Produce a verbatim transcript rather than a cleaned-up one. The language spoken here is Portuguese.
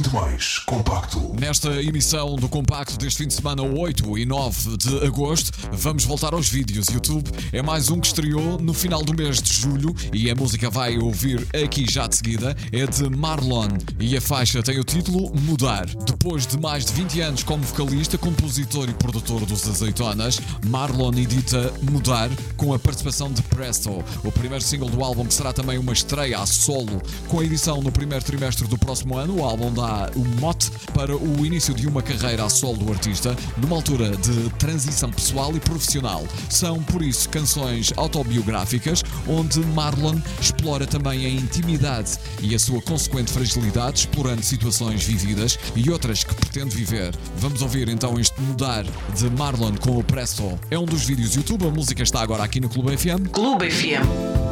muito mais compacto. Nesta emissão do Compacto deste fim de semana, oito e nove de agosto, vamos voltar aos vídeos. YouTube é mais um que estreou no final do mês de julho e a música vai ouvir aqui já de seguida. É de Marlon e a faixa tem o título Mudar. Depois de mais de vinte anos como vocalista, compositor e produtor dos Azeitonas, Marlon edita Mudar com a participação de Presto, o primeiro single do álbum, que será também uma estreia a solo. Com a edição no primeiro trimestre do próximo ano, o álbum dá o mote para o início de uma carreira a solo do artista, numa altura de transição pessoal e profissional. São, por isso, canções autobiográficas, onde Marlon explora também a intimidade e a sua consequente fragilidade, explorando situações vividas e outras que pretende viver. Vamos ouvir então este Mudar de Marlon com o Presto. É um dos vídeos do YouTube, a música está agora aqui no Clube F M. Clube F M.